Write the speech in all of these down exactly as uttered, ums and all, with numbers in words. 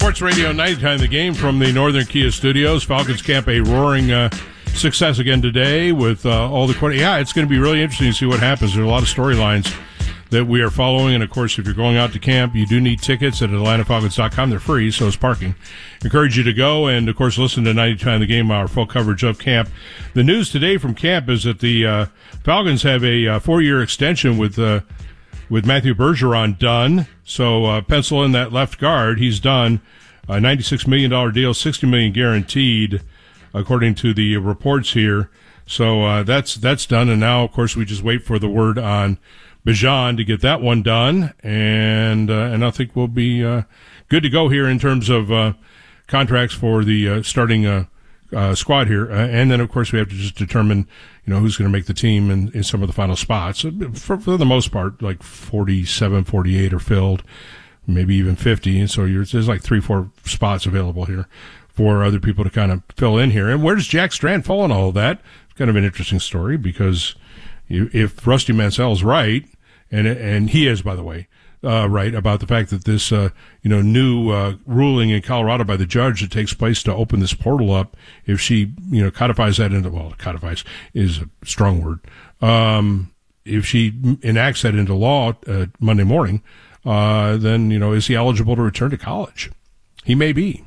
Sports Radio Nighttime, the game from the Northern Kia Studios. Falcons camp a roaring uh, success again today with uh, all the... Yeah, it's going to be really interesting to see what happens. There are a lot of storylines that we are following, and of course, if you're going out to camp, you do need tickets at Atlanta Falcons dot com. They're free, so is parking. Encourage you to go, and of course, listen to Nighttime, the game, our full coverage of camp. The news today from camp is that the uh, Falcons have a uh, four-year extension with... Uh, with Matthew Bergeron done. So uh, pencil in that left guard. He's done. A ninety-six million dollars deal, sixty million dollars guaranteed, according to the reports here. So uh, that's that's done. And now, of course, we just wait for the word on Bijan to get that one done. And uh, and I think we'll be uh, good to go here in terms of uh, contracts for the uh, starting uh, uh, squad here. Uh, and then, of course, we have to just determine, you know, who's going to make the team in, in some of the final spots. For, for the most part, like forty-seven, forty-eight are filled, maybe even fifty. And so you're, there's like three, four spots available here for other people to kind of fill in here. And where does Jack Strand fall in all of that? It's kind of an interesting story because you, if Rusty Mansell's right, and and he is, by the way, uh, right about the fact that this, uh, you know, new uh, ruling in Colorado by the judge that takes place to open this portal up, if she, you know, codifies that into, well, codifies is a strong word. Um, if she enacts that into law uh, Monday morning, uh, then, you know, is he eligible to return to college? He may be,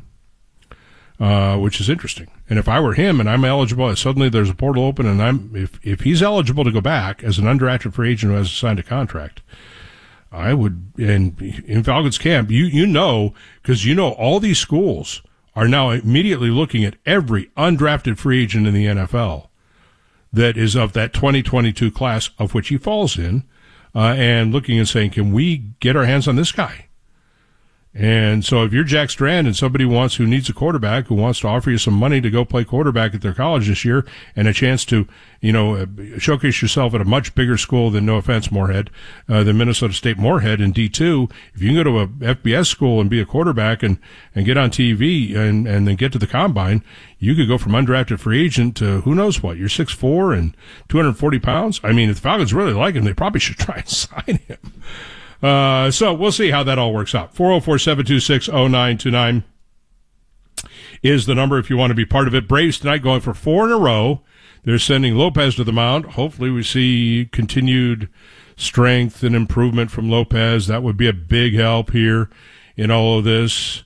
uh, which is interesting. And if I were him and I'm eligible, suddenly there's a portal open and I'm, if, if he's eligible to go back as an undrafted free agent who has signed a contract, I would, and in Falcons camp, you, you know, because you know all these schools are now immediately looking at every undrafted free agent in the N F L that is of that twenty twenty-two class of which he falls in, uh, and looking and saying, can we get our hands on this guy? And so if you're Jack Strand and somebody wants, who needs a quarterback, who wants to offer you some money to go play quarterback at their college this year and a chance to, you know, showcase yourself at a much bigger school than, no offense, Moorhead, uh, than Minnesota State Moorhead in D two, if you can go to a F B S school and be a quarterback and, and get on T V and, and then get to the combine, you could go from undrafted free agent to who knows what. You're six foot four and two hundred forty pounds. I mean, if the Falcons really like him, they probably should try and sign him. Uh, so we'll see how that all works out. four oh four, seven two six, oh nine two nine is the number if you want to be part of it. Braves tonight going for four in a row. They're sending Lopez to the mound. Hopefully we see continued strength and improvement from Lopez. That would be a big help here in all of this.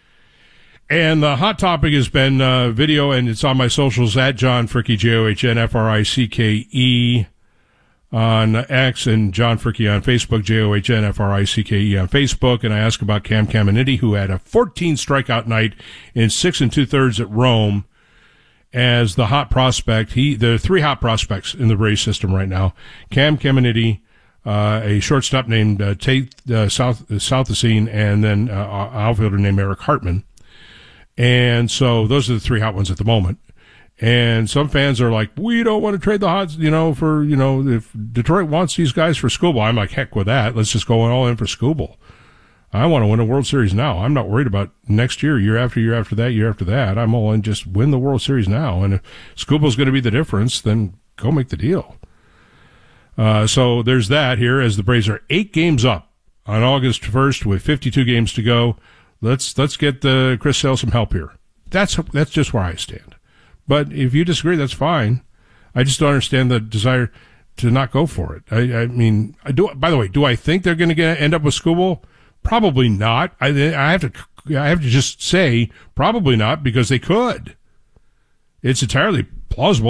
And the hot topic has been uh, video, and it's on my socials, at John Fricky, J O H N F R I C K E. on X, and John Fricky on Facebook, J O H N F R I C K E on Facebook. And I ask about Cam Caminiti, who had a fourteen strikeout night in six and two thirds at Rome as the hot prospect. He, there are three hot prospects in the Braves system right now. Cam Caminiti, uh, a shortstop named uh, Tate uh, South, uh, Southacene, and then uh, an outfielder named Eric Hartman. And so those are the three hot ones at the moment. And some fans are like, we don't want to trade the Hots, you know, for, you know, if Detroit wants these guys for Skubal. I'm like, heck with that. Let's just go all in for Skubal. I want to win a World Series now. I'm not worried about next year, year after year after that, year after that. I'm all in, just win the World Series now. And if Skubal's going to be the difference, then go make the deal. Uh, so there's that here as the Braves are eight games up on August first with fifty-two games to go. Let's, let's get the Chris Sale some help here. That's, that's just where I stand. But if you disagree, that's fine. I just don't understand the desire to not go for it. I, I mean, I do. By the way, do I think they're going to get end up with Skubal? Probably not. I, I have to. I have to just say probably not, because they could. It's entirely plausible.